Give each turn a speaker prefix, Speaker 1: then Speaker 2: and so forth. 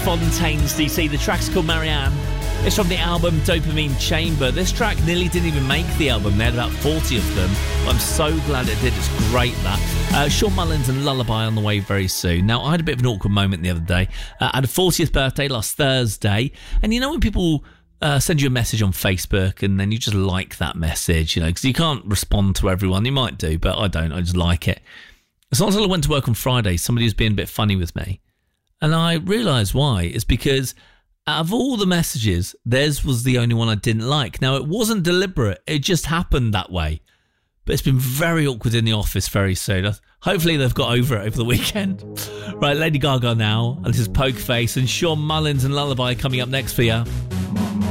Speaker 1: Fontaines DC. The track's called Marianne. It's from the album Dopamine Chamber. This track nearly didn't even make the album. They had about 40 of them. I'm so glad it did. It's great, that. Sean Mullins and Lullaby on the way very soon. Now, I had a bit of an awkward moment the other day. I had a 40th birthday last Thursday. And you know when people send you a message on Facebook and then you just like that message, you know, because you can't respond to everyone. You might do, but I don't. I just like it. It's not until I went to work on Friday, somebody was being a bit funny with me. And I realised why. It's because out of all the messages, theirs was the only one I didn't like. Now, it wasn't deliberate. It just happened that way. But it's been very awkward in the office very soon. Hopefully they've got over it over the weekend. Right, Lady Gaga now. And this is Poker Face and Sean Mullins and Lullaby coming up next for you.